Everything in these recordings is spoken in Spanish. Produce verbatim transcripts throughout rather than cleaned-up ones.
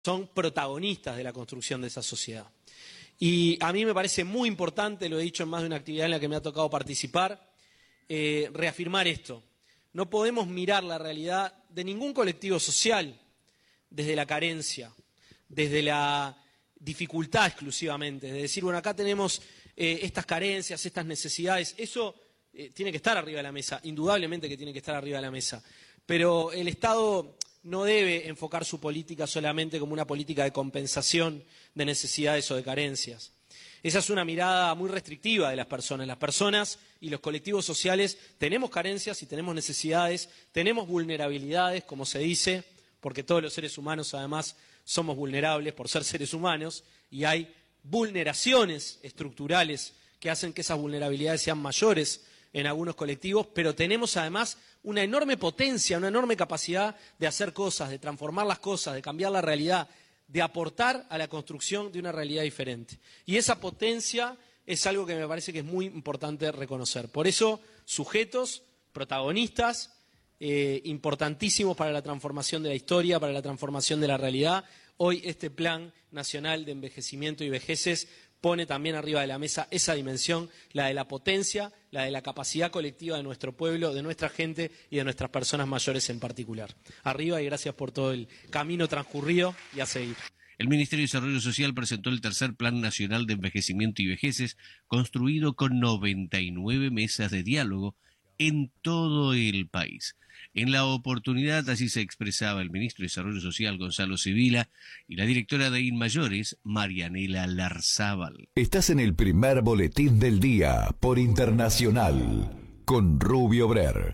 son protagonistas de la construcción de esa sociedad. Y a mí me parece muy importante, lo he dicho en más de una actividad en la que me ha tocado participar, eh, reafirmar esto. No podemos mirar la realidad de ningún colectivo social desde la carencia, desde la dificultad exclusivamente, de decir, bueno, acá tenemos eh, estas carencias, estas necesidades, eso eh, tiene que estar arriba de la mesa, indudablemente que tiene que estar arriba de la mesa, pero el Estado no debe enfocar su política solamente como una política de compensación de necesidades o de carencias. Esa es una mirada muy restrictiva de las personas. Las personas y los colectivos sociales tenemos carencias y tenemos necesidades, tenemos vulnerabilidades, como se dice, porque todos los seres humanos además somos vulnerables por ser seres humanos y hay vulneraciones estructurales que hacen que esas vulnerabilidades sean mayores en algunos colectivos, pero tenemos además una enorme potencia, una enorme capacidad de hacer cosas, de transformar las cosas, de cambiar la realidad, de aportar a la construcción de una realidad diferente. Y esa potencia es algo que me parece que es muy importante reconocer. Por eso, sujetos, protagonistas, eh, importantísimos para la transformación de la historia, para la transformación de la realidad. Hoy este Plan Nacional de Envejecimiento y Vejeces pone también arriba de la mesa esa dimensión, la de la potencia, la de la capacidad colectiva de nuestro pueblo, de nuestra gente y de nuestras personas mayores en particular. Arriba y gracias por todo el camino transcurrido y a seguir. El Ministerio de Desarrollo Social presentó el tercer Plan Nacional de Envejecimiento y Vejeces, construido con noventa y nueve mesas de diálogo en todo el país. En la oportunidad, así se expresaba el ministro de Desarrollo Social, Gonzalo Sibila, y la directora de INMAYORES, Marianela Larzábal. Estás en el primer boletín del día por Internacional, con Rubio Brer.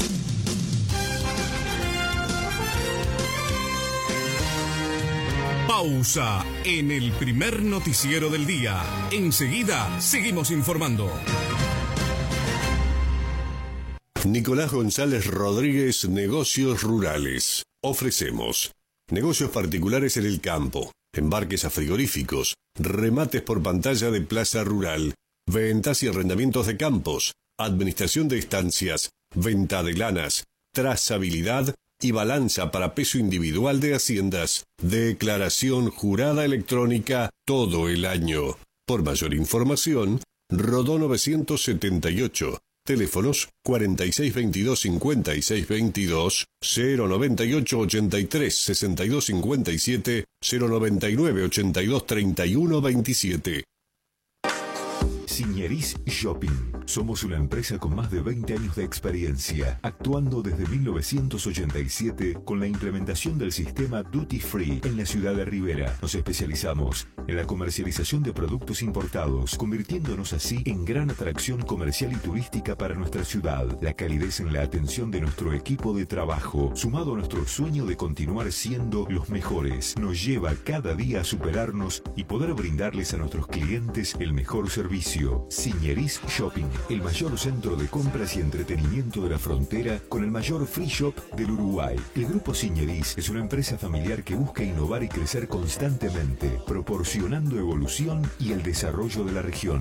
Pausa en el primer noticiero del día. Enseguida seguimos informando. Nicolás González Rodríguez, Negocios Rurales. Ofrecemos negocios particulares en el campo, embarques a frigoríficos, remates por pantalla de plaza rural, ventas y arrendamientos de campos, administración de estancias, venta de lanas, trazabilidad y balanza para peso individual de haciendas, declaración jurada electrónica todo el año. Por mayor información, Rodó novecientos setenta y ocho. Teléfonos cuarenta y seis veintidós cincuenta y seis veintidós, cero noventa y ocho ochenta y tres sesenta y dos cincuenta y siete, cero noventa y nueve ochenta y dos treinta y uno veintisiete. Signeris Shopping. Somos una empresa con más de veinte años de experiencia, actuando desde mil novecientos ochenta y siete con la implementación del sistema Duty Free en la ciudad de Rivera. Nos especializamos en la comercialización de productos importados, convirtiéndonos así en gran atracción comercial y turística para nuestra ciudad. La calidez en la atención de nuestro equipo de trabajo, sumado a nuestro sueño de continuar siendo los mejores, nos lleva cada día a superarnos y poder brindarles a nuestros clientes el mejor servicio. Signeris Shopping, el mayor centro de compras y entretenimiento de la frontera con el mayor free shop del Uruguay. El Grupo Signeris es una empresa familiar que busca innovar y crecer constantemente, proporcionando evolución y el desarrollo de la región.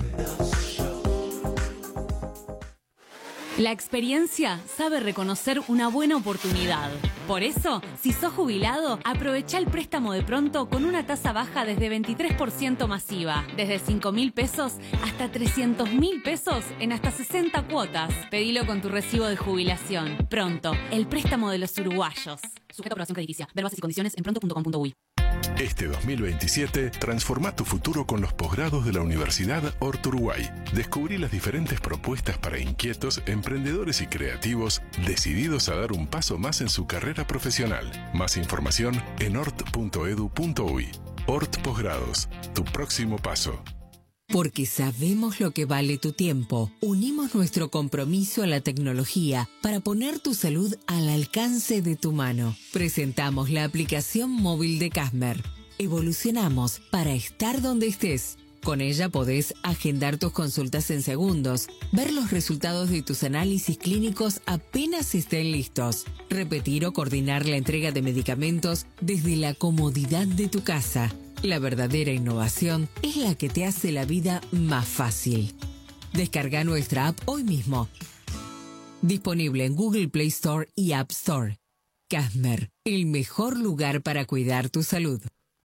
La experiencia sabe reconocer una buena oportunidad. Por eso, si sos jubilado, aprovecha el préstamo de pronto con una tasa baja desde veintitrés por ciento masiva, desde cinco mil pesos hasta trescientos mil pesos en hasta sesenta cuotas. Pedilo con tu recibo de jubilación. Pronto, el préstamo de los uruguayos. Sujeto a aprobación crediticia. Ver bases y condiciones en pronto punto com punto uy. Este dos mil veintisiete, transforma tu futuro con los posgrados de la Universidad Hort Uruguay. Descubrí las diferentes propuestas para inquietos, emprendedores y creativos decididos a dar un paso más en su carrera profesional. Más información en hort punto edu punto uy. Hort Posgrados, tu próximo paso. Porque sabemos lo que vale tu tiempo, unimos nuestro compromiso a la tecnología para poner tu salud al alcance de tu mano. Presentamos la aplicación móvil de Casmer. Evolucionamos para estar donde estés. Con ella podés agendar tus consultas en segundos, ver los resultados de tus análisis clínicos apenas estén listos, repetir o coordinar la entrega de medicamentos desde la comodidad de tu casa. La verdadera innovación es la que te hace la vida más fácil. Descarga nuestra app hoy mismo. Disponible en Google Play Store y App Store. Casmer, el mejor lugar para cuidar tu salud.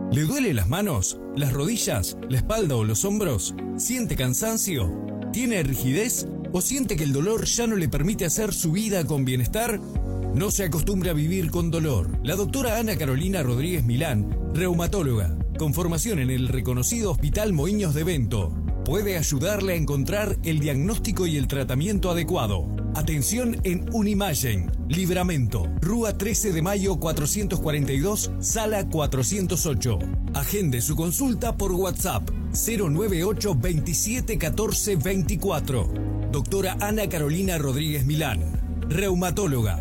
¿Le duele las manos, las rodillas, la espalda o los hombros? ¿Siente cansancio? ¿Tiene rigidez? ¿O siente que el dolor ya no le permite hacer su vida con bienestar? No se acostumbre a vivir con dolor. La doctora Ana Carolina Rodríguez Milán, reumatóloga, con formación en el reconocido Hospital Moinhos de Bento, puede ayudarle a encontrar el diagnóstico y el tratamiento adecuado. Atención en Unimagen, Libramento, Rúa trece de mayo cuatrocientos cuarenta y dos, sala cuatrocientos ocho. Agende su consulta por WhatsApp cero nueve ocho veintisiete catorce veinticuatro. Doctora Ana Carolina Rodríguez Milán, reumatóloga.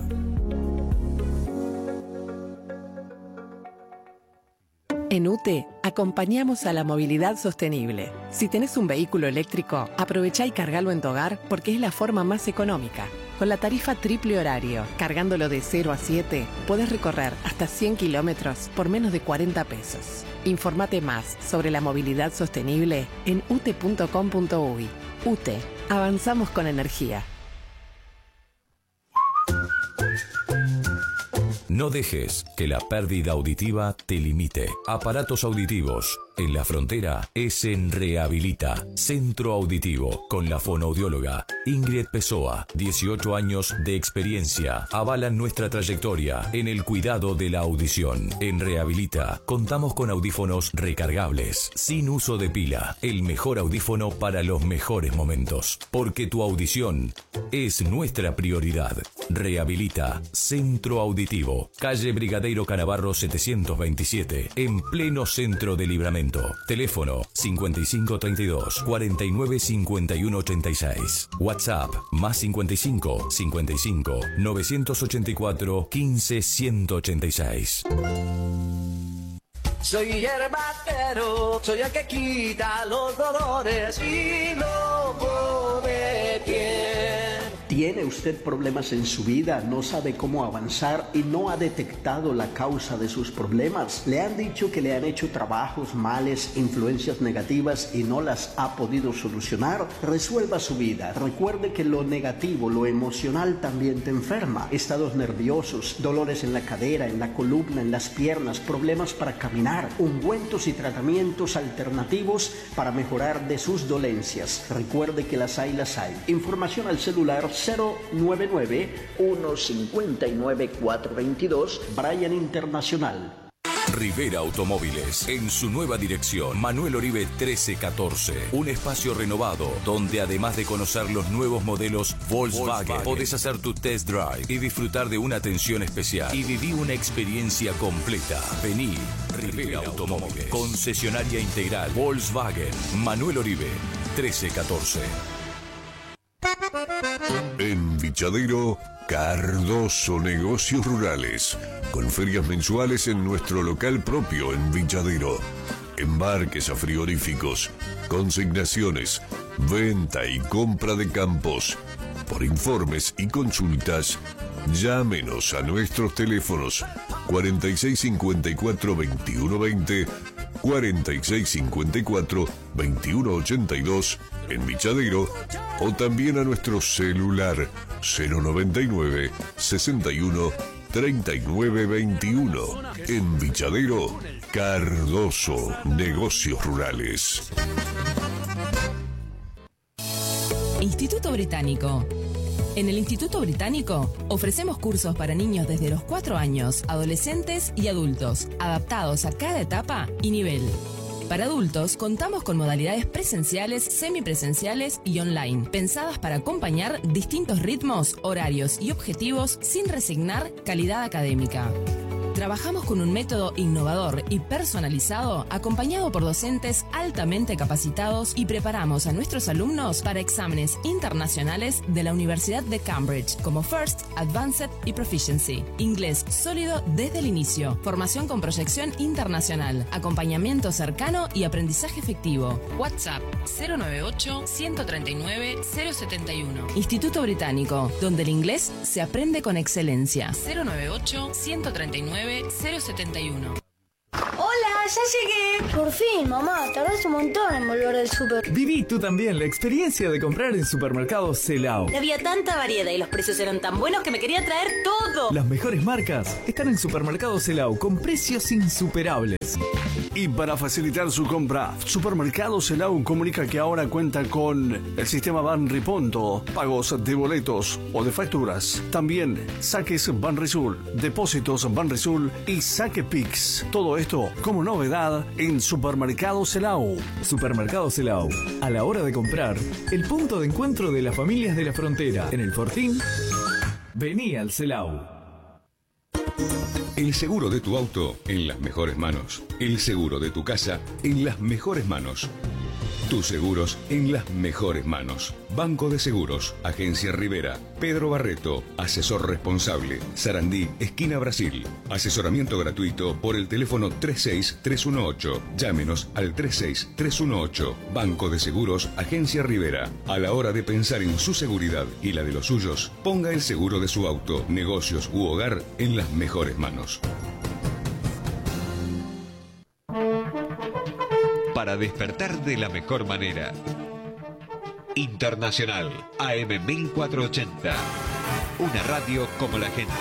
En U T E acompañamos a la movilidad sostenible. Si tenés un vehículo eléctrico, aprovechá y cargalo en tu hogar porque es la forma más económica. Con la tarifa triple horario, cargándolo de cero a siete, podés recorrer hasta cien kilómetros por menos de cuarenta pesos. Informate más sobre la movilidad sostenible en u t e punto com punto u y. U T E, avanzamos con energía. No dejes que la pérdida auditiva te limite. Aparatos auditivos. En la frontera es en Rehabilita, Centro Auditivo, con la fonoaudióloga Ingrid Pessoa. dieciocho años de experiencia avalan nuestra trayectoria en el cuidado de la audición. En Rehabilita contamos con audífonos recargables, sin uso de pila. El mejor audífono para los mejores momentos. Porque tu audición es nuestra prioridad. Rehabilita, Centro Auditivo, calle Brigadeiro Canavarro setecientos veintisiete, en pleno centro de Libramento. Teléfono cincuenta y cinco treinta y dos, cuarenta y nueve cincuenta y uno ochenta y seis. WhatsApp más cincuenta y cinco, cincuenta y cinco, novecientos ochenta y cuatro, quince, ciento ochenta y seis. Soy hierbatero, soy el que quita los dolores y lobo de piel. ¿Tiene usted problemas en su vida? ¿No sabe cómo avanzar y no ha detectado la causa de sus problemas? ¿Le han dicho que le han hecho trabajos, males, influencias negativas y no las ha podido solucionar? Resuelva su vida. Recuerde que lo negativo, lo emocional también te enferma. Estados nerviosos, dolores en la cadera, en la columna, en las piernas, problemas para caminar, ungüentos y tratamientos alternativos para mejorar de sus dolencias. Recuerde que las hay, las hay. Información al celular cero nueve nueve, uno cinco nueve, cuatro dos dos, Brian Internacional. Rivera Automóviles, en su nueva dirección, Manuel Oribe trece catorce. Un espacio renovado, donde además de conocer los nuevos modelos Volkswagen, Volkswagen, podés hacer tu test drive y disfrutar de una atención especial. Y viví una experiencia completa. Vení, Rivera Automóviles, concesionaria integral Volkswagen, Manuel Oribe trece catorce. En Vichadero, Cardoso Negocios Rurales, con ferias mensuales en nuestro local propio en Vichadero. Embarques a frigoríficos, consignaciones, venta y compra de campos. Por informes y consultas, llámenos a nuestros teléfonos cuarenta y seis cincuenta y cuatro, veintiuno veinte, cuarenta y seis cincuenta y cuatro, veintiuno ochenta y dos en Vichadero, o también a nuestro celular cero noventa y nueve, sesenta y uno, treinta y nueve veintiuno. En Vichadero, Cardoso Negocios Rurales. Instituto Británico. En el Instituto Británico ofrecemos cursos para niños desde los cuatro años, adolescentes y adultos, adaptados a cada etapa y nivel. Para adultos, contamos con modalidades presenciales, semipresenciales y online, pensadas para acompañar distintos ritmos, horarios y objetivos sin resignar calidad académica. Trabajamos con un método innovador y personalizado, acompañado por docentes altamente capacitados, y preparamos a nuestros alumnos para exámenes internacionales de la Universidad de Cambridge, como First, Advanced y Proficiency. Inglés sólido desde el inicio, formación con proyección internacional, acompañamiento cercano y aprendizaje efectivo. WhatsApp cero nueve ocho, uno tres nueve, cero siete uno. Instituto Británico, donde el inglés se aprende con excelencia. cero nueve ocho, uno tres nueve, cero siete uno. Hola, ya llegué. Por fin, mamá, tardaste un montón en volver del súper. Viví tú también la experiencia de comprar en Supermercados Celao. Había tanta variedad y los precios eran tan buenos que me quería traer todo. Las mejores marcas están en Supermercados Celao con precios insuperables. Y para facilitar su compra, Supermercados Elau comunica que ahora cuenta con el sistema Banriponto, pagos de boletos o de facturas. También saques Banrisul, depósitos Banrisul y Saque Pix. Todo esto como novedad en Supermercados Elau. Supermercados Elau. A la hora de comprar, el punto de encuentro de las familias de la frontera. En el Fortín, vení al Celau. El seguro de tu auto en las mejores manos. El seguro de tu casa en las mejores manos. Tus seguros en las mejores manos. Banco de Seguros, Agencia Rivera, Pedro Barreto, asesor responsable, Sarandí, esquina Brasil. Asesoramiento gratuito por el teléfono tres seis tres uno ocho. Llámenos al tres seis tres uno ocho. Banco de Seguros, Agencia Rivera. A la hora de pensar en su seguridad y la de los suyos, ponga el seguro de su auto, negocios u hogar en las mejores manos. Para despertar de la mejor manera. Internacional A M mil cuatrocientos ochenta. Una radio como la gente.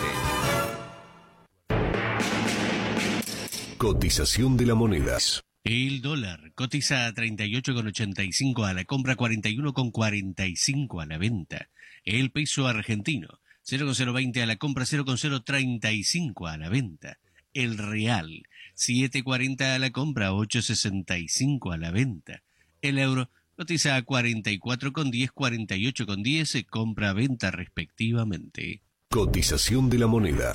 Cotización de la moneda. El dólar cotiza a treinta y ocho con ochenta y cinco a la compra, cuarenta y uno con cuarenta y cinco a la venta. El peso argentino, cero coma cero veinte a la compra, cero coma cero treinta y cinco a la venta. El real, siete cuarenta a la compra, ocho sesenta y cinco a la venta. El euro cotiza a cuarenta y cuatro con diez, cuarenta y ocho con diez, compra-venta respectivamente. Cotización de la moneda.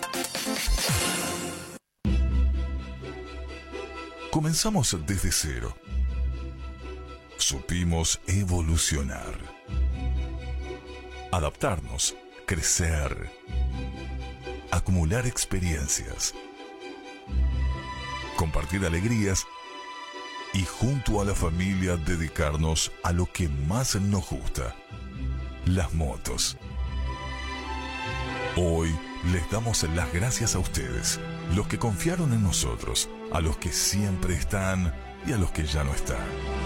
Comenzamos desde cero. Supimos evolucionar, adaptarnos, crecer, acumular experiencias, compartir alegrías y junto a la familia dedicarnos a lo que más nos gusta, las motos. Hoy les damos las gracias a ustedes, los que confiaron en nosotros, a los que siempre están y a los que ya no están.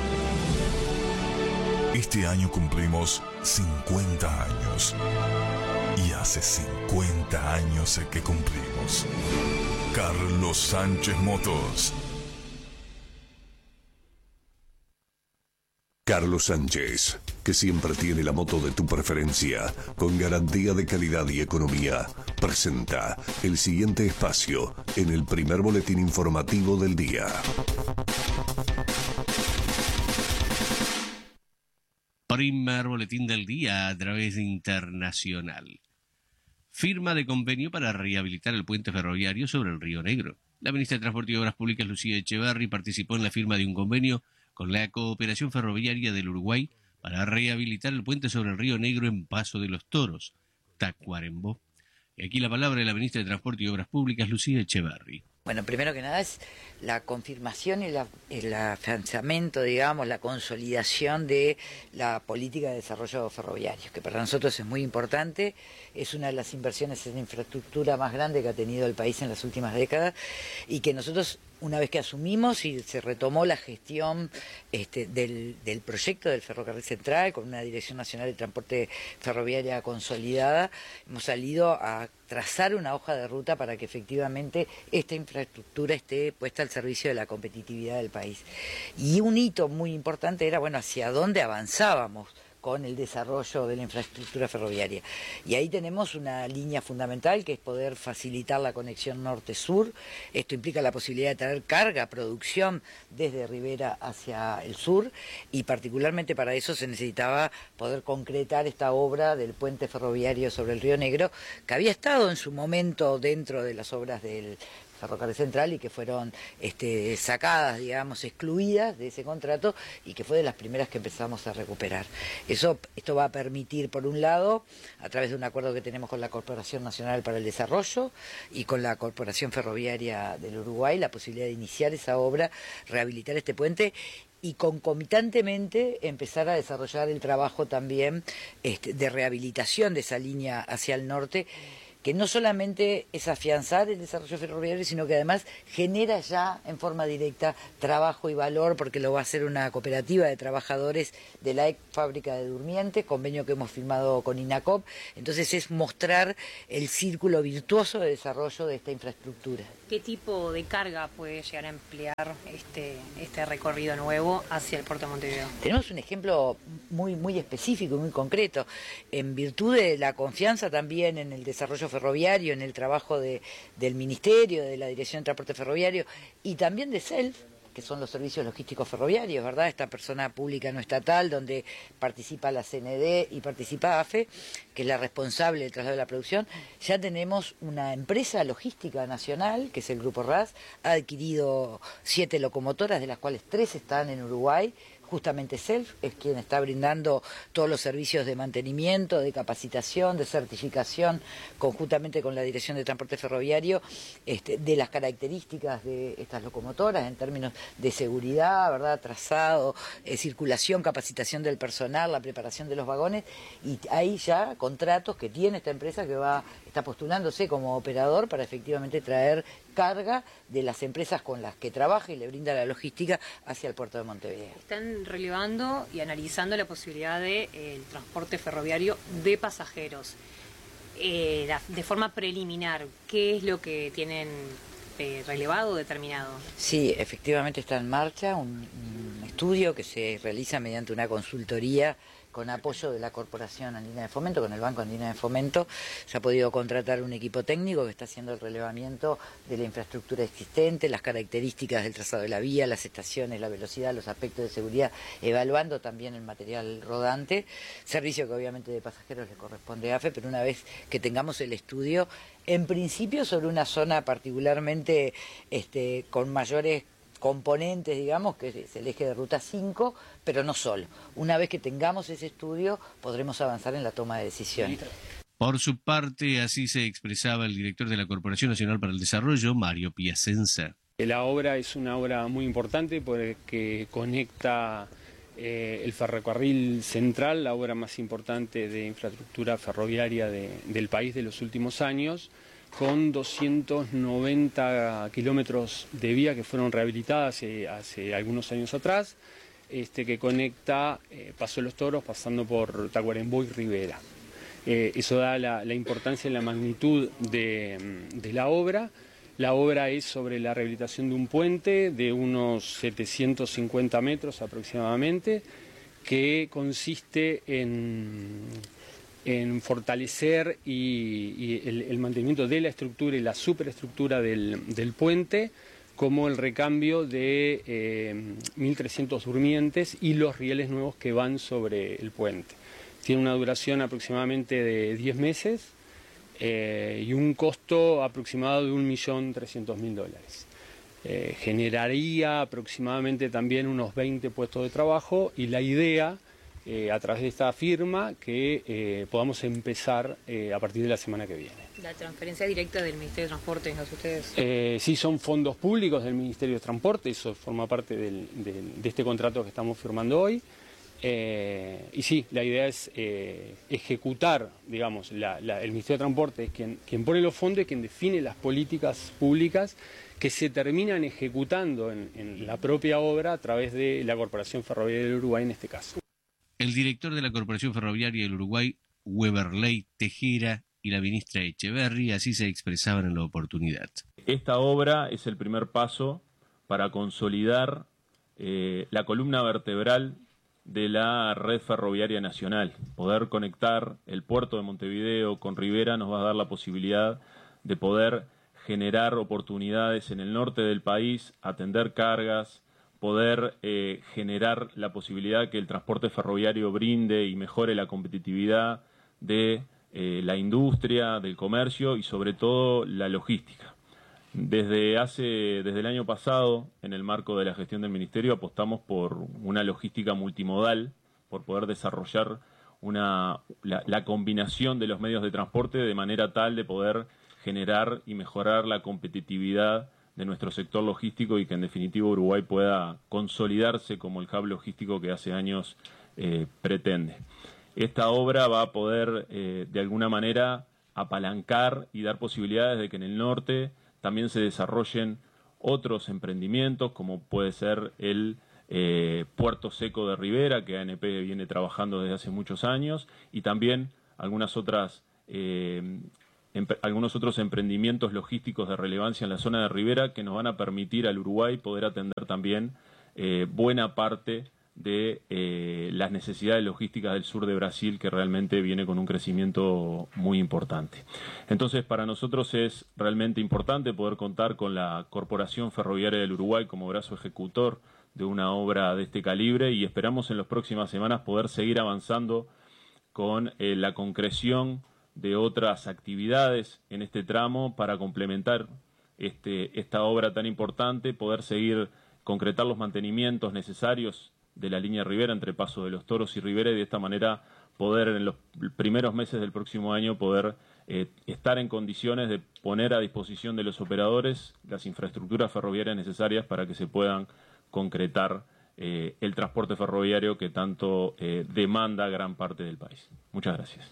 Este año cumplimos cincuenta años y hace cincuenta años que cumplimos. Carlos Sánchez Motos. Carlos Sánchez, que siempre tiene la moto de tu preferencia, con garantía de calidad y economía, presenta el siguiente espacio en el primer boletín informativo del día. Primer boletín del día a través de Internacional. Firma de convenio para rehabilitar el puente ferroviario sobre el Río Negro. La ministra de Transporte y Obras Públicas, Lucía Echeverri, participó en la firma de un convenio con la Cooperación Ferroviaria del Uruguay para rehabilitar el puente sobre el Río Negro en Paso de los Toros, Tacuarembó. Y aquí la palabra de la ministra de Transporte y Obras Públicas, Lucía Echeverri. Bueno, primero que nada es la confirmación y la, el afianzamiento, digamos, la consolidación de la política de desarrollo ferroviario, que para nosotros es muy importante, es una de las inversiones en infraestructura más grandes que ha tenido el país en las últimas décadas y que nosotros, una vez que asumimos y se retomó la gestión este, del, del proyecto del Ferrocarril Central con una Dirección Nacional de Transporte Ferroviaria consolidada, hemos salido a trazar una hoja de ruta para que efectivamente esta infraestructura esté puesta al servicio de la competitividad del país. Y un hito muy importante era, bueno, hacia dónde avanzábamos con el desarrollo de la infraestructura ferroviaria. Y ahí tenemos una línea fundamental que es poder facilitar la conexión norte-sur. Esto implica la posibilidad de traer carga, producción desde Rivera hacia el sur y particularmente para eso se necesitaba poder concretar esta obra del puente ferroviario sobre el Río Negro que había estado en su momento dentro de las obras del Ferrocarril Central y que fueron este, sacadas, digamos, excluidas de ese contrato y que fue de las primeras que empezamos a recuperar. Eso, esto va a permitir, por un lado, a través de un acuerdo que tenemos con la Corporación Nacional para el Desarrollo y con la Corporación Ferroviaria del Uruguay, la posibilidad de iniciar esa obra, rehabilitar este puente y concomitantemente empezar a desarrollar el trabajo también este, de rehabilitación de esa línea hacia el norte, que no solamente es afianzar el desarrollo ferroviario, sino que además genera ya en forma directa trabajo y valor, porque lo va a hacer una cooperativa de trabajadores de la ex fábrica de Durmiente, convenio que hemos firmado con INACOP. Entonces es mostrar el círculo virtuoso de desarrollo de esta infraestructura. ¿Qué tipo de carga puede llegar a emplear este, este recorrido nuevo hacia el puerto de Montevideo? Tenemos un ejemplo muy, muy específico y muy concreto. En virtud de la confianza también en el desarrollo ferroviario, en el trabajo de, del Ministerio, de la Dirección de Transporte Ferroviario y también de SELF, que son los servicios logísticos ferroviarios, ¿verdad? Esta persona pública no estatal donde participa la C N D y participa A F E, que es la responsable del traslado de la producción. Ya tenemos una empresa logística nacional, que es el Grupo R A S, ha adquirido siete locomotoras, de las cuales tres están en Uruguay. Justamente SELF es quien está brindando todos los servicios de mantenimiento, de capacitación, de certificación, conjuntamente con la Dirección de Transporte Ferroviario, este, de las características de estas locomotoras en términos de seguridad, ¿verdad?, trazado, eh, circulación, capacitación del personal, la preparación de los vagones, y hay ya contratos que tiene esta empresa que va está postulándose como operador para efectivamente traer carga de las empresas con las que trabaja y le brinda la logística hacia el puerto de Montevideo. Están relevando y analizando la posibilidad del de, eh, transporte ferroviario de pasajeros. Eh, la, de forma preliminar, ¿qué es lo que tienen eh, relevado o determinado? Sí, efectivamente está en marcha un, un estudio que se realiza mediante una consultoría con apoyo de la Corporación Andina de Fomento, con el Banco Andina de Fomento. Se ha podido contratar un equipo técnico que está haciendo el relevamiento de la infraestructura existente, las características del trazado de la vía, las estaciones, la velocidad, los aspectos de seguridad, evaluando también el material rodante, servicio que obviamente de pasajeros le corresponde a A F E, pero una vez que tengamos el estudio, en principio sobre una zona particularmente este, con mayores componentes, digamos, que es el eje de Ruta cinco, pero no solo. Una vez que tengamos ese estudio, podremos avanzar en la toma de decisiones. Por su parte, así se expresaba el director de la Corporación Nacional para el Desarrollo, Mario Piacenza. La obra es una obra muy importante porque conecta eh, el ferrocarril central, la obra más importante de infraestructura ferroviaria de, del país de los últimos años, con doscientos noventa kilómetros de vía que fueron rehabilitadas hace, hace algunos años atrás, este, que conecta eh, Paso de los Toros pasando por Tacuarembó y Rivera. Eh, eso da la, la importancia y la magnitud de, de la obra. La obra es sobre la rehabilitación de un puente de unos setecientos cincuenta metros aproximadamente, que consiste en... en fortalecer y, y el, el mantenimiento de la estructura y la superestructura del, del puente, como el recambio de eh, mil trescientos durmientes y los rieles nuevos que van sobre el puente. Tiene una duración aproximadamente de diez meses eh, y un costo aproximado de un millón trescientos mil dólares. Eh, generaría aproximadamente también unos veinte puestos de trabajo y la idea Eh, a través de esta firma que eh, podamos empezar eh, a partir de la semana que viene. ¿La transferencia directa del Ministerio de Transporte es ustedes? Eh, sí, son fondos públicos del Ministerio de Transporte, eso forma parte del, del, de este contrato que estamos firmando hoy. Eh, y sí, la idea es eh, ejecutar, digamos, la, la, el Ministerio de Transporte es quien, quien pone los fondos y quien define las políticas públicas que se terminan ejecutando en, en la propia obra a través de la Corporación Ferroviaria del Uruguay en este caso. El director de la Corporación Ferroviaria del Uruguay, Weberley Tejera, y la ministra Echeverri así se expresaban en la oportunidad. Esta obra es el primer paso para consolidar eh, la columna vertebral de la red ferroviaria nacional. Poder conectar el puerto de Montevideo con Rivera nos va a dar la posibilidad de poder generar oportunidades en el norte del país, atender cargas, poder eh, generar la posibilidad que el transporte ferroviario brinde y mejore la competitividad de eh, la industria, del comercio y sobre todo la logística. Desde hace, desde el año pasado, en el marco de la gestión del Ministerio, apostamos por una logística multimodal, por poder desarrollar una, la, la combinación de los medios de transporte de manera tal de poder generar y mejorar la competitividad de nuestro sector logístico y que en definitiva Uruguay pueda consolidarse como el hub logístico que hace años eh, pretende. Esta obra va a poder eh, de alguna manera apalancar y dar posibilidades de que en el norte también se desarrollen otros emprendimientos, como puede ser el eh, Puerto Seco de Rivera, que A N P viene trabajando desde hace muchos años, y también algunas otras, eh, algunos otros emprendimientos logísticos de relevancia en la zona de Rivera que nos van a permitir al Uruguay poder atender también eh, buena parte de eh, las necesidades logísticas del sur de Brasil, que realmente viene con un crecimiento muy importante. Entonces, para nosotros es realmente importante poder contar con la Corporación Ferroviaria del Uruguay como brazo ejecutor de una obra de este calibre, y esperamos en las próximas semanas poder seguir avanzando con eh, la concreción de otras actividades en este tramo para complementar este, esta obra tan importante, poder seguir concretar los mantenimientos necesarios de la línea Rivera entre Paso de los Toros y Rivera, y de esta manera poder en los primeros meses del próximo año poder eh, estar en condiciones de poner a disposición de los operadores las infraestructuras ferroviarias necesarias para que se puedan concretar eh, el transporte ferroviario que tanto eh, demanda gran parte del país. Muchas gracias.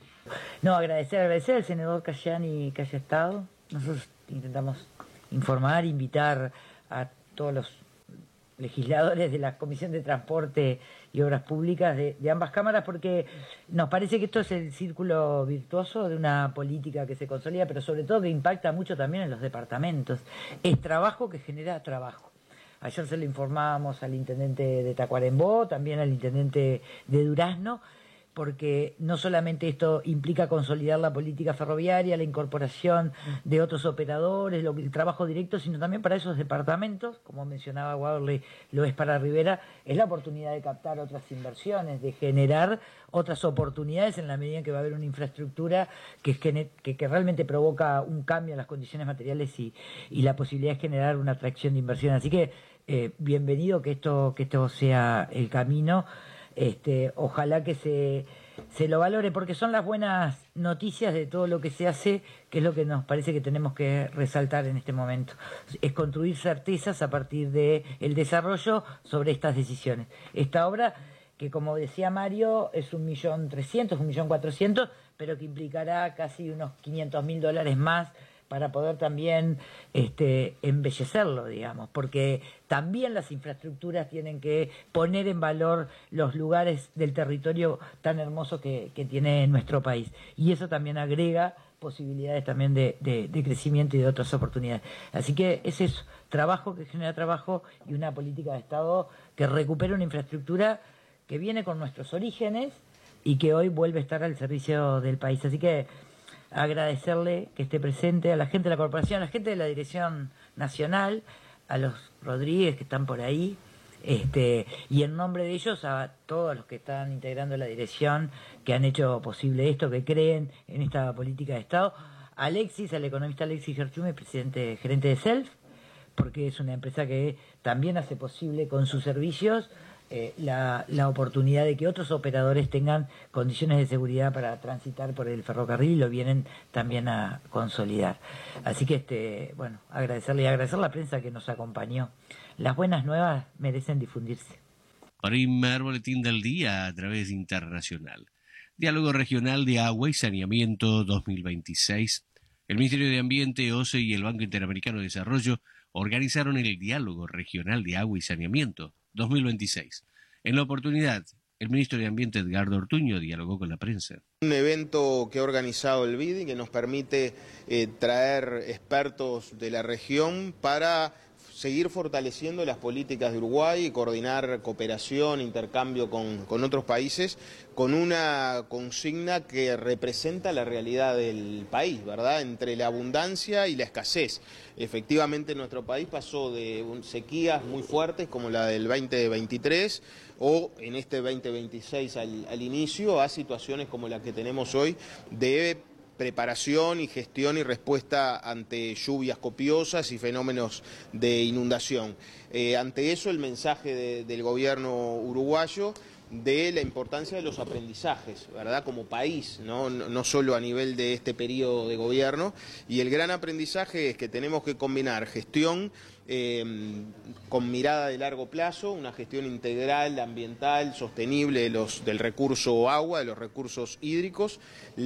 No, agradecer, agradecer al senador Cayani que haya estado. Nosotros intentamos informar, invitar a todos los legisladores de la Comisión de Transporte y Obras Públicas de, de ambas cámaras, porque nos parece que esto es el círculo virtuoso de una política que se consolida, pero sobre todo que impacta mucho también en los departamentos. Es trabajo que genera trabajo. Ayer se lo informábamos al intendente de Tacuarembó, también al intendente de Durazno, porque no solamente esto implica consolidar la política ferroviaria, la incorporación de otros operadores, lo, el trabajo directo, sino también para esos departamentos, como mencionaba Waverly, lo es para Rivera, es la oportunidad de captar otras inversiones, de generar otras oportunidades en la medida en que va a haber una infraestructura que, que, que realmente provoca un cambio en las condiciones materiales y, y la posibilidad de generar una atracción de inversión. Así que eh, bienvenido que esto, que esto sea el camino. Este, ojalá que se, se lo valore, porque son las buenas noticias de todo lo que se hace, que es lo que nos parece que tenemos que resaltar en este momento. Es construir certezas a partir del desarrollo sobre estas decisiones. Esta obra, que como decía Mario, es un millón trescientos, un millón cuatrocientos, pero que implicará casi unos quinientos mil dólares más para poder también este, embellecerlo, digamos, porque también las infraestructuras tienen que poner en valor los lugares del territorio tan hermoso que, que tiene nuestro país. Y eso también agrega posibilidades también de, de, de crecimiento y de otras oportunidades. Así que es eso, trabajo que genera trabajo y una política de Estado que recupera una infraestructura que viene con nuestros orígenes y que hoy vuelve a estar al servicio del país. Así que agradecerle que esté presente a la gente de la corporación, a la gente de la Dirección Nacional, a los Rodríguez que están por ahí, este, y en nombre de ellos a todos los que están integrando la dirección, que han hecho posible esto, que creen en esta política de Estado. A Alexis, al economista Alexis Gerchume, presidente, gerente de Self, porque es una empresa que también hace posible con sus servicios Eh, la, la oportunidad de que otros operadores tengan condiciones de seguridad para transitar por el ferrocarril, y lo vienen también a consolidar. Así que, este, bueno, agradecerle y agradecer a la prensa que nos acompañó. Las buenas nuevas merecen difundirse. Primer boletín del día a través internacional. Diálogo Regional de Agua y Saneamiento dos mil veintiséis. El Ministerio de Ambiente, O C E y el Banco Interamericano de Desarrollo organizaron el Diálogo Regional de Agua y Saneamiento dos mil veintiséis. En la oportunidad, el ministro de Ambiente, Edgardo Ortuño, dialogó con la prensa. Un evento que ha organizado el B I D y que nos permite eh, traer expertos de la región para seguir fortaleciendo las políticas de Uruguay y coordinar cooperación, intercambio con, con otros países, con una consigna que representa la realidad del país, ¿verdad? Entre la abundancia y la escasez. Efectivamente, nuestro país pasó de sequías muy fuertes como la del veinte veintitrés o en este veinte veintiséis al, al inicio a situaciones como la que tenemos hoy de preparación y gestión y respuesta ante lluvias copiosas y fenómenos de inundación. Eh, ante eso, el mensaje de, del gobierno uruguayo de la importancia de los aprendizajes, ¿verdad? Como país, ¿no? No, no solo a nivel de este periodo de gobierno. Y el gran aprendizaje es que tenemos que combinar gestión eh, con mirada de largo plazo, una gestión integral, ambiental, sostenible de los, del recurso agua, de los recursos hídricos,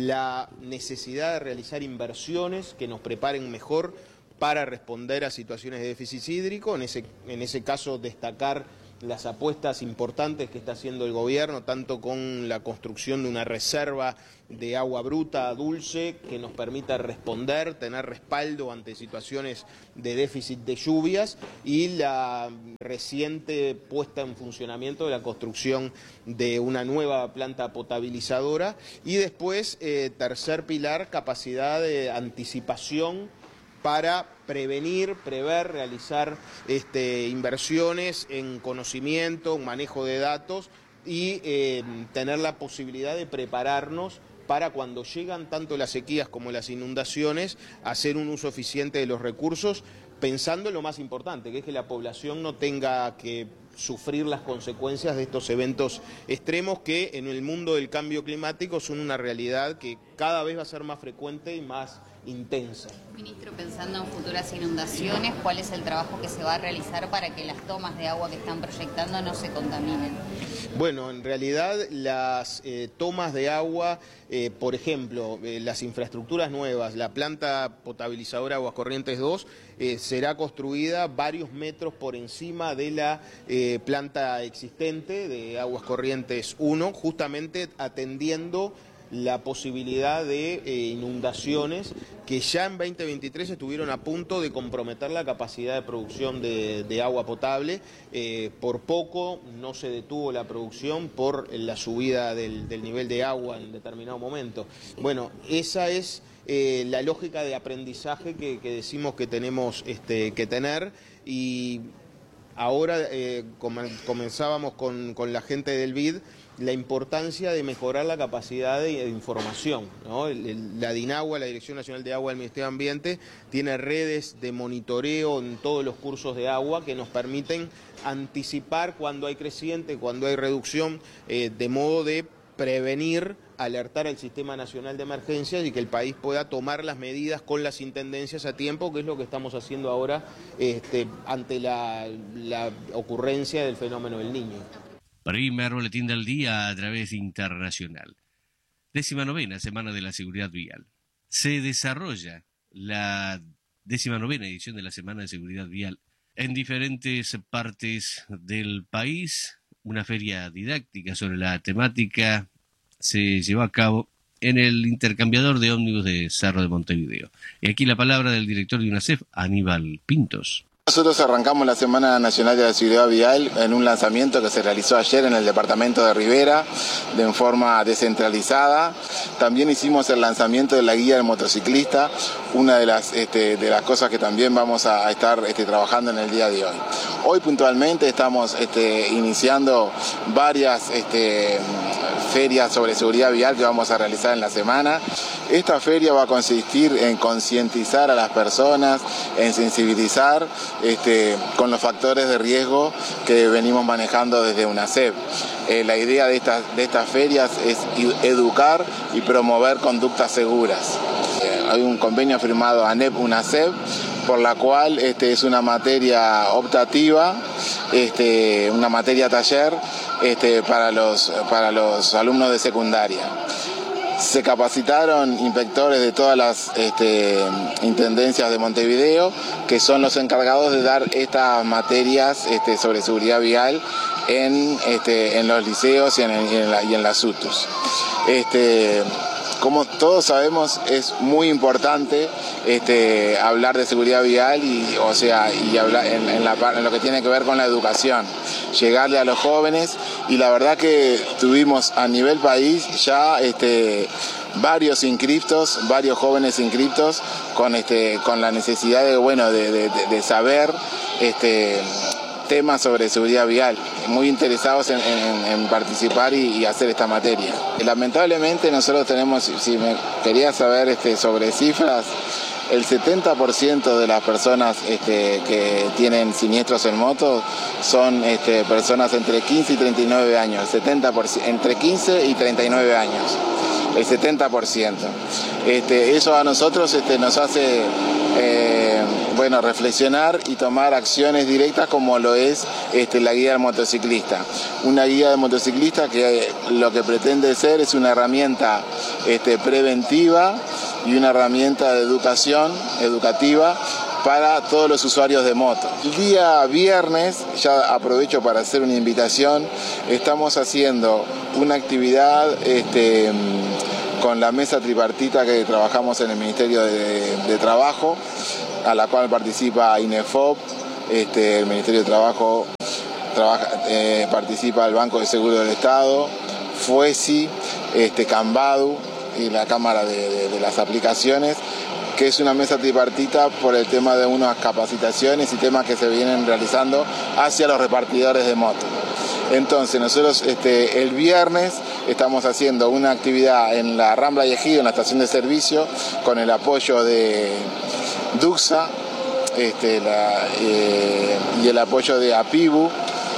la necesidad de realizar inversiones que nos preparen mejor para responder a situaciones de déficit hídrico, en ese, en ese caso destacar las apuestas importantes que está haciendo el gobierno, tanto con la construcción de una reserva de agua bruta, dulce, que nos permita responder, tener respaldo ante situaciones de déficit de lluvias, y la reciente puesta en funcionamiento de la construcción de una nueva planta potabilizadora. Y después, eh, tercer pilar, capacidad de anticipación para prevenir, prever, realizar este, inversiones en conocimiento, en manejo de datos y eh, tener la posibilidad de prepararnos para cuando llegan tanto las sequías como las inundaciones, hacer un uso eficiente de los recursos, pensando en lo más importante, que es que la población no tenga que sufrir las consecuencias de estos eventos extremos que en el mundo del cambio climático son una realidad que cada vez va a ser más frecuente y más intensa. Ministro, pensando en futuras inundaciones, ¿cuál es el trabajo que se va a realizar para que las tomas de agua que están proyectando no se contaminen? Bueno, en realidad las eh, tomas de agua, eh, por ejemplo, eh, las infraestructuras nuevas, la planta potabilizadora Aguas Corrientes dos, eh, será construida varios metros por encima de la eh, planta existente de Aguas Corrientes uno, justamente atendiendo la posibilidad de eh, inundaciones que ya en veinte veintitrés estuvieron a punto de comprometer la capacidad de producción de, de agua potable. Eh, por poco no se detuvo la producción por la subida del, del nivel de agua en determinado momento. Bueno, esa es eh, la lógica de aprendizaje que, que decimos que tenemos este, que tener. Y ahora eh, comenzábamos con, con la gente del B I D la importancia de mejorar la capacidad de, de información, ¿no? El, el, la DINAGUA, la Dirección Nacional de Agua del Ministerio de Ambiente, tiene redes de monitoreo en todos los cursos de agua que nos permiten anticipar cuando hay creciente, cuando hay reducción, eh, de modo de prevenir, alertar al Sistema Nacional de Emergencias y que el país pueda tomar las medidas con las intendencias a tiempo, que es lo que estamos haciendo ahora este, ante la, la ocurrencia del fenómeno del Niño. Primer boletín del día a través internacional. Décima novena Semana de la Seguridad Vial. Se desarrolla la décima novena edición de la Semana de Seguridad Vial en diferentes partes del país. Una feria didáctica sobre la temática se llevó a cabo en el intercambiador de ómnibus de Cerro de Montevideo. Y aquí la palabra del director de UNACEF, Aníbal Pintos. Nosotros arrancamos la Semana Nacional de la Seguridad Vial en un lanzamiento que se realizó ayer en el departamento de Rivera de forma descentralizada. También hicimos el lanzamiento de la guía del motociclista, una de las, este, de las cosas que también vamos a estar este, trabajando en el día de hoy. Hoy puntualmente estamos este, iniciando varias este, ferias sobre seguridad vial que vamos a realizar en la semana. Esta feria va a consistir en concientizar a las personas, en sensibilizar Este, con los factores de riesgo que venimos manejando desde UNACEF. Eh, la idea de estas, de estas ferias es educar y promover conductas seguras. Eh, hay un convenio firmado ANEP-UNACEF, por la cual este, es una materia optativa, este, una materia taller este, para, los, para los alumnos de secundaria. Se capacitaron inspectores de todas las este, intendencias de Montevideo, que son los encargados de dar estas materias este, sobre seguridad vial en, este, en los liceos y en, y en, la, y en las U T Us. Este, como todos sabemos, es muy importante este, hablar de seguridad vial y, o sea, y hablar en, en, la, en lo que tiene que ver con la educación, llegarle a los jóvenes, y la verdad que tuvimos a nivel país ya este, varios inscriptos, varios jóvenes inscriptos con, este, con la necesidad de, bueno, de, de, de saber este, temas sobre seguridad vial, muy interesados en, en, en participar y, y hacer esta materia. Lamentablemente nosotros tenemos, si me quería saber este, sobre cifras, el setenta por ciento de las personas este, que tienen siniestros en moto son este, personas entre quince y treinta y nueve años, setenta por ciento, entre quince y treinta y nueve años, el setenta por ciento. Este, eso a nosotros este, nos hace eh, bueno, reflexionar y tomar acciones directas como lo es este, la guía del motociclista. Una guía de motociclista que eh, lo que pretende ser es una herramienta este, preventiva y una herramienta de educación, educativa, para todos los usuarios de moto. El día viernes, ya aprovecho para hacer una invitación, estamos haciendo una actividad este, con la mesa tripartita que trabajamos en el Ministerio de, de Trabajo, a la cual participa INEFOP, este, el Ministerio de Trabajo trabaja, eh, participa el Banco de Seguro del Estado, FUESI, este, Cambadu y la Cámara de, de, de las Aplicaciones, que es una mesa tripartita por el tema de unas capacitaciones y temas que se vienen realizando hacia los repartidores de moto. Entonces nosotros este, el viernes estamos haciendo una actividad en la Rambla y Ejido, en la estación de servicio, con el apoyo de DUXA este, la, eh, y el apoyo de APIBU,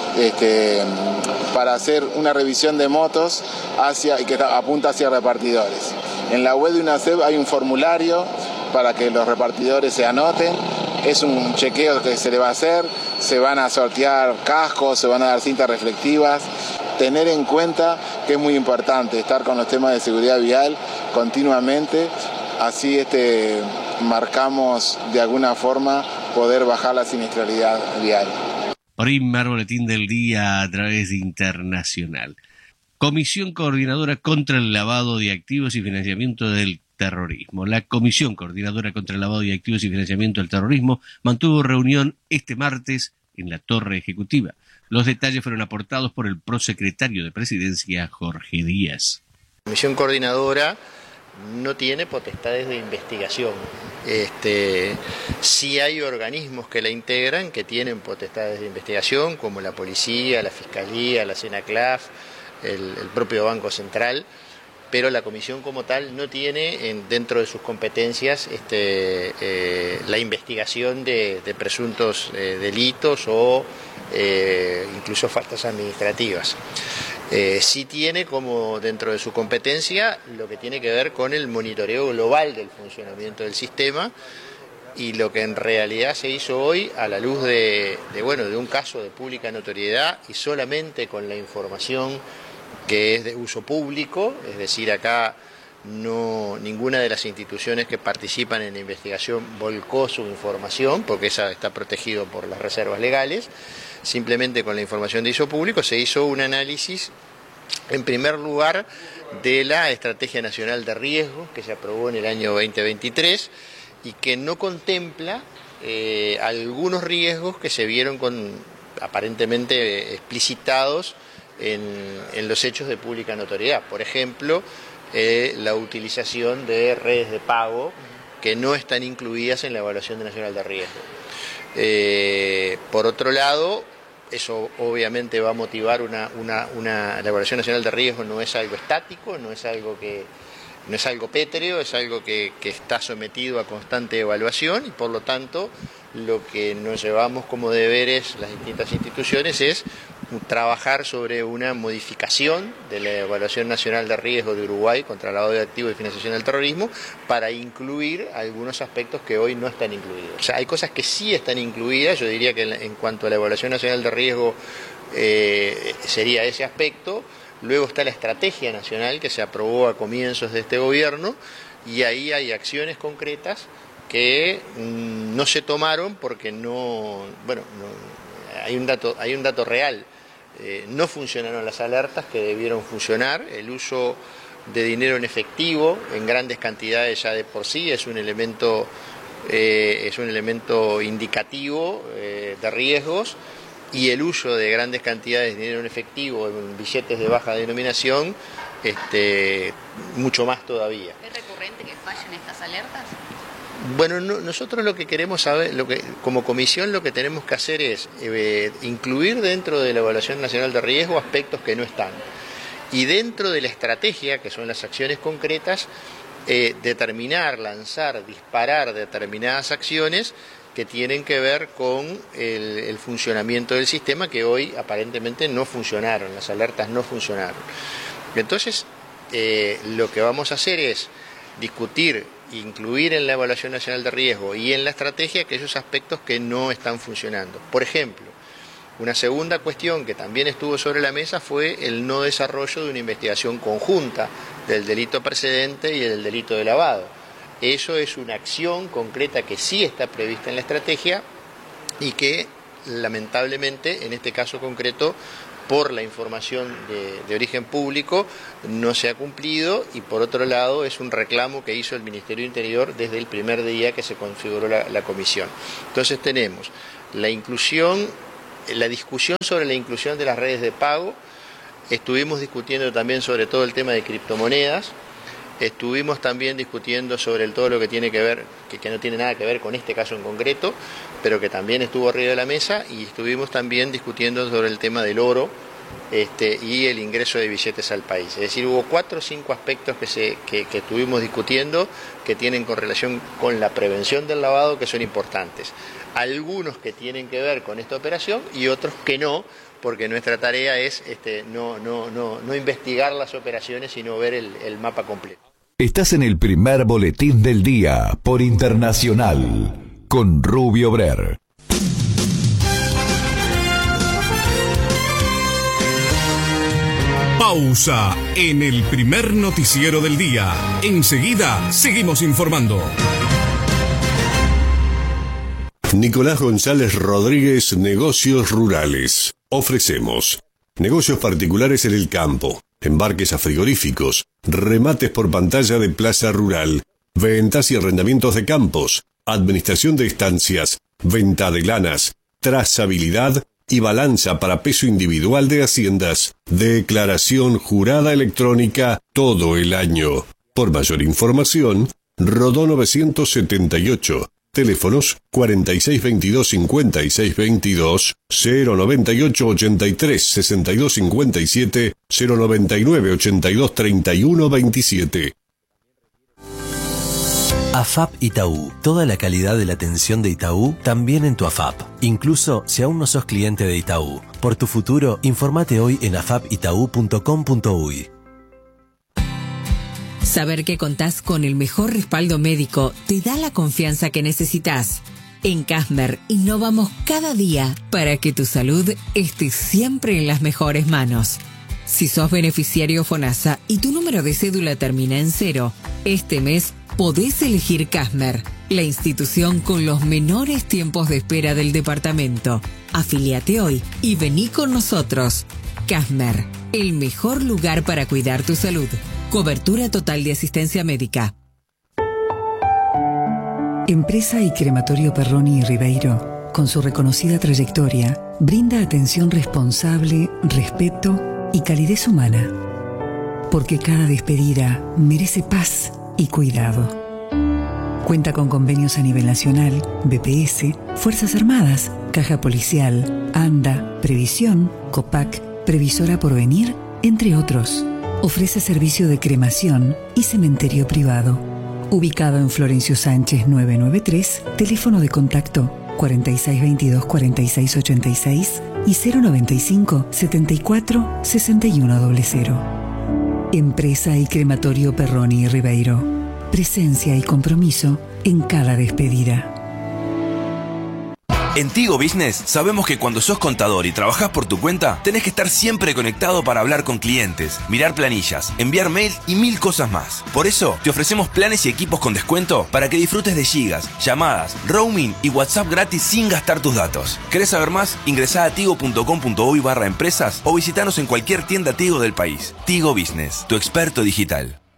este, para hacer una revisión de motos hacia, y que apunta hacia repartidores. En la web de UNACEF hay un formulario para que los repartidores se anoten. Es un chequeo que se le va a hacer, se van a sortear cascos, se van a dar cintas reflectivas. Tener en cuenta que es muy importante estar con los temas de seguridad vial continuamente, así este, marcamos de alguna forma poder bajar la siniestralidad vial. Primer boletín del día a través de Internacional. Comisión Coordinadora contra el Lavado de Activos y Financiamiento del Terrorismo. La Comisión Coordinadora contra el Lavado de Activos y Financiamiento del Terrorismo mantuvo reunión este martes en la Torre Ejecutiva. Los detalles fueron aportados por el prosecretario de Presidencia, Jorge Díaz. La Comisión Coordinadora no tiene potestades de investigación. Este, sí hay organismos que la integran que tienen potestades de investigación, como la Policía, la Fiscalía, la SENACLAF, el, el propio Banco Central, pero la comisión como tal no tiene en, dentro de sus competencias este, eh, la investigación de, de presuntos eh, delitos o eh, incluso faltas administrativas. Eh, sí tiene como dentro de su competencia lo que tiene que ver con el monitoreo global del funcionamiento del sistema, y lo que en realidad se hizo hoy a la luz de, de, bueno, de un caso de pública notoriedad y solamente con la información que es de uso público, es decir, acá no, ninguna de las instituciones que participan en la investigación volcó su información, porque esa está protegido por las reservas legales. Simplemente con la información de uso público se hizo un análisis, en primer lugar, de la Estrategia Nacional de Riesgos que se aprobó en el año veinte veintitrés y que no contempla eh, algunos riesgos que se vieron con, aparentemente explicitados En, en los hechos de pública notoriedad. Por ejemplo, eh, la utilización de redes de pago que no están incluidas en la evaluación nacional de riesgo. Eh, por otro lado, eso obviamente va a motivar una, una, una... La evaluación nacional de riesgo no es algo estático, no es algo que no es algo pétreo, es algo que, que está sometido a constante evaluación, y por lo tanto lo que nos llevamos como deberes las distintas instituciones es trabajar sobre una modificación de la Evaluación Nacional de Riesgo de Uruguay contra el lavado de activos y financiación del terrorismo para incluir algunos aspectos que hoy no están incluidos. O sea, hay cosas que sí están incluidas, yo diría que en, en cuanto a la Evaluación Nacional de Riesgo eh, sería ese aspecto. Luego está la Estrategia Nacional que se aprobó a comienzos de este gobierno, y ahí hay acciones concretas que mmm, no se tomaron porque no, bueno, no, hay un dato, hay un dato real. Eh, no funcionaron las alertas que debieron funcionar. El uso de dinero en efectivo en grandes cantidades ya de por sí es un elemento, eh, es un elemento indicativo eh, de riesgos, y el uso de grandes cantidades de dinero en efectivo en billetes de baja denominación, este, mucho más todavía. ¿Es recurrente que fallen estas alertas? Bueno, no, nosotros lo que queremos saber, lo que como comisión lo que tenemos que hacer es eh, incluir dentro de la Evaluación Nacional de Riesgo aspectos que no están. Y dentro de la estrategia, que son las acciones concretas, eh, determinar, lanzar, disparar determinadas acciones que tienen que ver con el, el funcionamiento del sistema, que hoy aparentemente no funcionaron, las alertas no funcionaron. Entonces, eh, lo que vamos a hacer es discutir, incluir en la evaluación nacional de riesgo y en la estrategia aquellos aspectos que no están funcionando. Por ejemplo, una segunda cuestión que también estuvo sobre la mesa fue el no desarrollo de una investigación conjunta del delito precedente y del delito de lavado. Eso es una acción concreta que sí está prevista en la estrategia y que lamentablemente en este caso concreto, por la información de, de origen público, no se ha cumplido, y por otro lado es un reclamo que hizo el Ministerio del Interior desde el primer día que se configuró la, la comisión. Entonces tenemos la inclusión, la discusión sobre la inclusión de las redes de pago, estuvimos discutiendo también sobre todo el tema de criptomonedas, estuvimos también discutiendo sobre el, todo lo que tiene que ver, que, que no tiene nada que ver con este caso en concreto, pero que también estuvo arriba de la mesa, y estuvimos también discutiendo sobre el tema del oro este, y el ingreso de billetes al país. Es decir, hubo cuatro o cinco aspectos que, se, que, que estuvimos discutiendo que tienen correlación con la prevención del lavado, que son importantes. Algunos que tienen que ver con esta operación y otros que no, porque nuestra tarea es este, no, no, no, no investigar las operaciones, sino ver el, el mapa completo. Estás en el primer boletín del día por Internacional con Rubio Brer. Pausa en el primer noticiero del día. Enseguida seguimos informando. Nicolás González Rodríguez, Negocios Rurales. Ofrecemos negocios particulares en el campo, embarques a frigoríficos, remates por pantalla de plaza rural, ventas y arrendamientos de campos, administración de estancias, venta de lanas, trazabilidad y balanza para peso individual de haciendas, declaración jurada electrónica todo el año. Por mayor información, Rodó novecientos setenta y ocho. Teléfonos cuarenta y seis veintidós cincuenta y seis veintidós, cero noventa y ocho ochenta y tres sesenta y dos cincuenta y siete, cero noventa y nueve ochenta y dos treinta y uno veintisiete. AFAP Itaú. Toda la calidad de la atención de Itaú también en tu AFAP. Incluso si aún no sos cliente de Itaú. Por tu futuro, informate hoy en afap itaú punto com punto uy. Saber que contás con el mejor respaldo médico te da la confianza que necesitas. En Casmer innovamos cada día para que tu salud esté siempre en las mejores manos. Si sos beneficiario FONASA y tu número de cédula termina en cero, este mes podés elegir Casmer, la institución con los menores tiempos de espera del departamento. Afíliate hoy y vení con nosotros. Casmer, el mejor lugar para cuidar tu salud. Cobertura total de asistencia médica. Empresa y Crematorio Perroni y Ribeiro, con su reconocida trayectoria, brinda atención responsable, respeto y calidez humana. Porque cada despedida merece paz y cuidado. Cuenta con convenios a nivel nacional, B P S, Fuerzas Armadas, Caja Policial, ANDA, Previsión, COPAC, Previsora Porvenir, entre otros. Ofrece servicio de cremación y cementerio privado. Ubicado en Florencio Sánchez novecientos noventa y tres, teléfono de contacto cuarenta y seis veintidós cuarenta y seis ochenta y seis y cero noventa y cinco setenta y cuatro sesenta y uno cero cero. Empresa y Crematorio Perroni y Ribeiro. Presencia y compromiso en cada despedida. En Tigo Business sabemos que cuando sos contador y trabajás por tu cuenta, tenés que estar siempre conectado para hablar con clientes, mirar planillas, enviar mails y mil cosas más. Por eso, te ofrecemos planes y equipos con descuento para que disfrutes de gigas, llamadas, roaming y WhatsApp gratis sin gastar tus datos. ¿Querés saber más? Ingresá a tigo punto com punto uy barra empresas o visitanos en cualquier tienda Tigo del país. Tigo Business, tu experto digital.